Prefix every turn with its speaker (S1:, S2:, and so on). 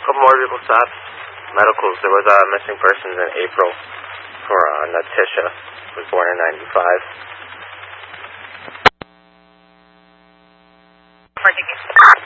S1: couple more people stopped. Medicals. There was missing persons in April for Natisha, who was born in 95.